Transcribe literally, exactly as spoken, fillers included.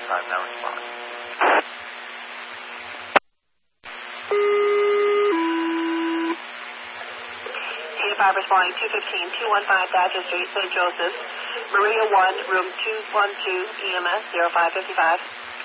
five, now respond. eighty-five responding, two fifteen, two fifteen Thatcher Street, Saint Joseph. Maria one, room two one two, E M S zero five five five.